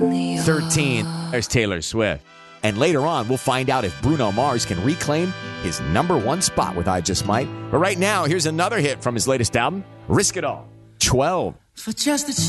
13, there's Taylor Swift. And later on, we'll find out if Bruno Mars can reclaim his number one spot with I Just Might. But right now, here's another hit from his latest album, Risk It All, 12. For just a